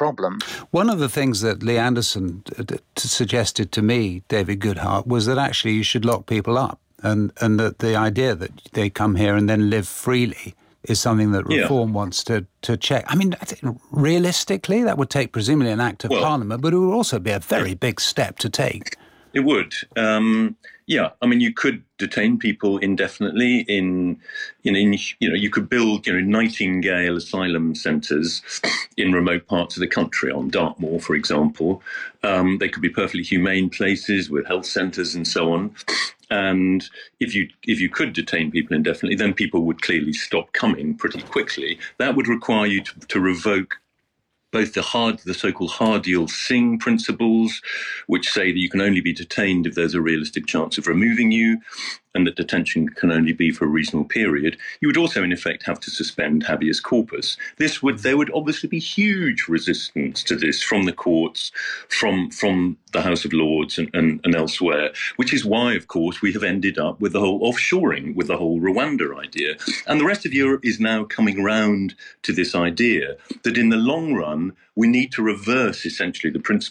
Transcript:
problem. One of the things that Lee Anderson suggested to me, David Goodhart, was that actually you should lock people up, and that the idea that they come here and then live freely is something that Reform wants to check. I mean, realistically, that would take presumably an act of Parliament, but it would also be a very big step to take. It would. I mean, you could detain people indefinitely you could build, Nightingale asylum centres in remote parts of the country, on Dartmoor, for example. They could be perfectly humane places with health centres and so on. And if you could detain people indefinitely, then people would clearly stop coming pretty quickly. That would require you to revoke both the so-called Hardiel-Singh principles, which say that you can only be detained if there's a realistic chance of removing you, and that detention can only be for a reasonable period. You would also, in effect, have to suspend habeas corpus. There would obviously be huge resistance to this from the courts, from the House of Lords and elsewhere, which is why, of course, we have ended up with the whole offshoring, with the whole Rwanda idea. And the rest of Europe is now coming round to this idea that in the long run, we need to reverse essentially the principle